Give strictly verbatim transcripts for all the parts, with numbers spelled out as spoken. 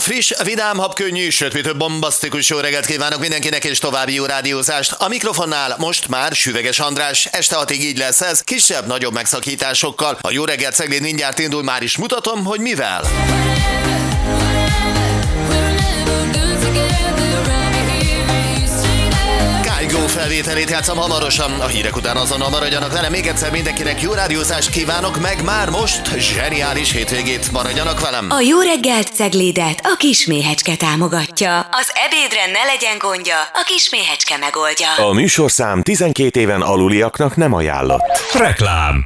Friss, vidám, habkönnyű, sőt, mi több bombasztikus jó reggelt kívánok mindenkinek, és további jó rádiózást. A mikrofonnál most már Süveges András, este hatig így lesz ez, kisebb-nagyobb megszakításokkal. A jó reggelt Cegléd mindjárt indul, már is mutatom, hogy mivel. Kálygó felvételét játszom hamarosan, a hírek után azonnal maradjanak velem. Még egyszer mindenkinek jó rádiózást kívánok, meg már most zseniális hétvégét, maradjanak velem. A jó reggelt Ceglédet a Kisméhecske támogatja. Az ebédre ne legyen gondja, a Kisméhecske megoldja. A műsorszám tizenkét éven aluliaknak nem ajánlott. Reklám.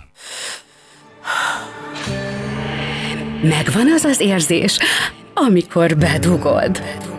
Megvan az az érzés, amikor bedugod.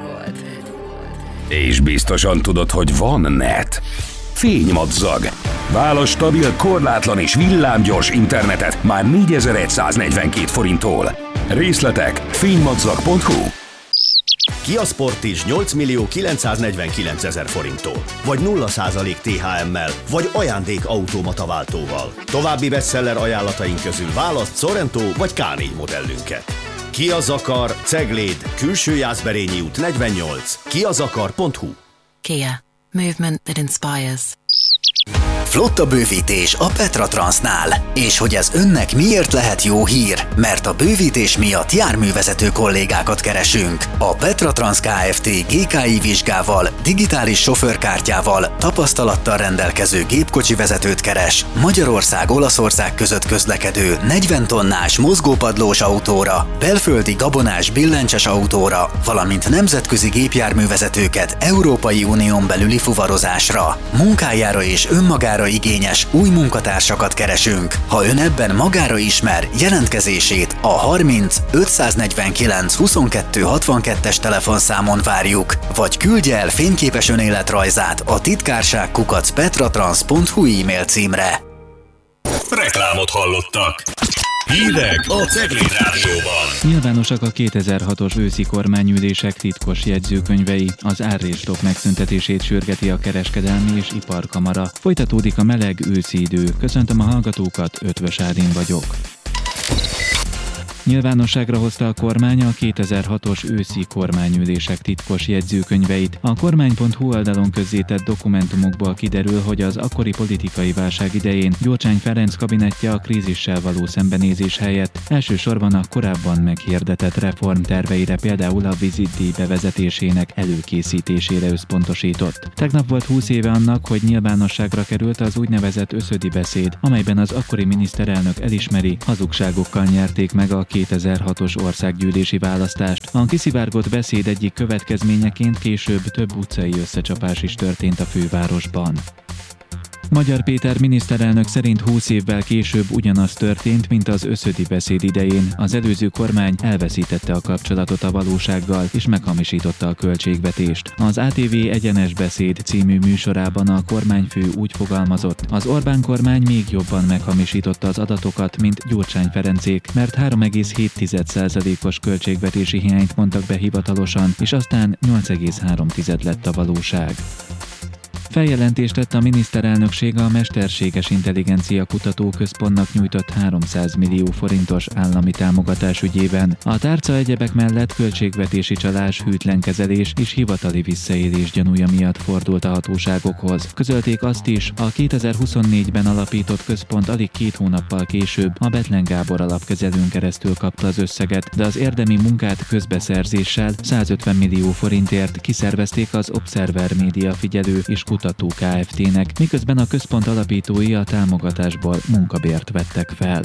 És biztosan tudod, hogy van net. Fénymadzag. Válasz stabil, korlátlan és villámgyors internetet már négyezer-száznegyvenkét forinttól. Részletek fénymadzag pont hu. Kia Sportage nyolc millió kilencszáznegyvenkilencezer forinttól, vagy nulla százalék té há em-mel, vagy ajándék automata váltóval. További bestseller ajánlataink közül választ Sorento vagy ká négy modellünket. Kia Zakar, Cegléd, Külső Jászberényi út negyvennyolc, kiazakar pont hu. Kia. Movement that inspires. Flotta bővítés a Petra Transnál. És hogy ez önnek miért lehet jó hír? Mert a bővítés miatt járművezető kollégákat keresünk. A Petra Trans Kft. gé ká i vizsgával, digitális sofőrkártyával, tapasztalattal rendelkező gépkocsi vezetőt keres. Magyarország-Olaszország között közlekedő negyven tonnás mozgópadlós autóra, belföldi gabonás billencses autóra, valamint nemzetközi gépjárművezetőket Európai Unión belüli fuvarozásra. Munkájára és önmagára igényes új munkatársakat keresünk. Ha ön ebben magára ismer, jelentkezését a harminc ötszáznegyvenkilenc huszonkettő hatvankettes telefonszámon várjuk, vagy küldje el fényképes önéletrajzát a titkárság kukac petratrans pont hu e-mail címre. Reklámot hallottak. Hírek a Cegléd Rádióban. Nyilvánosak a kétezer-hatos őszi kormányülések titkos jegyzőkönyvei. Az árréstok megszüntetését sürgeti a Kereskedelmi és Iparkamara. Folytatódik a meleg őszi idő. Köszöntöm a hallgatókat, Ötvös Ádin vagyok. Nyilvánosságra hozta a kormány a kétezer-hatos őszi kormányülések titkos jegyzőkönyveit. A kormány pont hu oldalon közzétett dokumentumokból kiderül, hogy az akkori politikai válság idején Gyurcsány Ferenc kabinettje a krízissel való szembenézés helyett elsősorban a korábban meghirdetett reformterveire, például a vizitdíj bevezetésének előkészítésére összpontosított. Tegnap volt húsz éve annak, hogy nyilvánosságra került az úgynevezett összödi beszéd, amelyben az akkori miniszterelnök elismeri, hazugságokkal nyerték meg a kétezer-hatos országgyűlési választást. A kiszivárgott beszéd egyik következményeként később több utcai összecsapás is történt a fővárosban. Magyar Péter miniszterelnök szerint húsz évvel később ugyanaz történt, mint az összödi beszéd idején. Az előző kormány elveszítette a kapcsolatot a valósággal, és meghamisította a költségvetést. Az á té vé Egyenes Beszéd című műsorában a kormányfő úgy fogalmazott: az Orbán kormány még jobban meghamisította az adatokat, mint Gyurcsány Ferencék, mert három egész hét százalékos költségvetési hiányt mondtak be hivatalosan, és aztán nyolc egész három lett a valóság. Feljelentést tett a miniszterelnökség a Mesterséges Intelligencia Kutatóközpontnak nyújtott háromszáz millió forintos állami támogatás ügyében. A tárca egyebek mellett költségvetési csalás, hűtlenkezelés és hivatali visszaélés gyanúja miatt fordult a hatóságokhoz. Közölték azt is, a kétezer-huszonnégyben alapított központ alig két hónappal később a Bethlen Gábor alapkezelőn keresztül kapta az összeget, de az érdemi munkát közbeszerzéssel százötven millió forintért kiszervezték az Observer Média Figyelő és Kutató Kft-nek, miközben a központ alapítói a támogatásból munkabért vettek fel.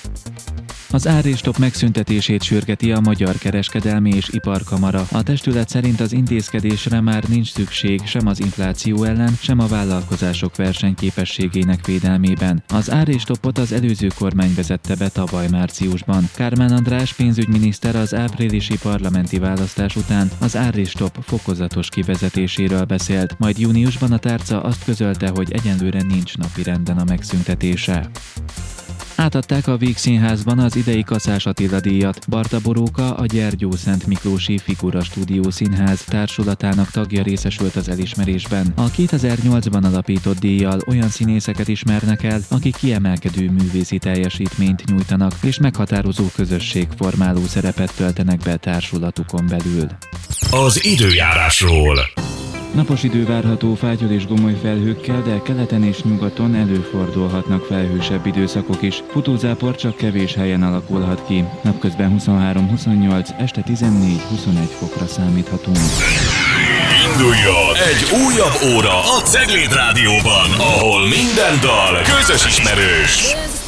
Az árréstok megszüntetését sürgeti a Magyar Kereskedelmi és Iparkamara. A testület szerint az intézkedésre már nincs szükség sem az infláció ellen, sem a vállalkozások versenyképességének védelmében. Az árrésstoppot az előző kormány vezette be tavaly márciusban. Kármán András pénzügyminiszter az áprilisi parlamenti választás után az árrésstopp fokozatos kivezetéséről beszélt, majd júniusban a tárca azt közölte, hogy egyelőre nincs napirenden a megszüntetése. Átadták a Víg Színházban az idei Kaszás Attila díjat. Barta Boróka, a Gyergyó Szent Miklósi Figura Stúdió Színház társulatának tagja részesült az elismerésben. A kétezer-nyolcban alapított díjjal olyan színészeket ismernek el, akik kiemelkedő művészi teljesítményt nyújtanak, és meghatározó közösségformáló szerepet töltenek be társulatukon belül. Az időjárásról. Napos idő várható fátyol és gomoly felhőkkel, de keleten és nyugaton előfordulhatnak felhősebb időszakok is. Futózápor csak kevés helyen alakulhat ki. Napközben huszonhárom-huszonnyolc, este tizennégy-huszonegy fokra számíthatunk. Induljon egy újabb óra a Cegléd Rádióban, ahol minden dal közös ismerős.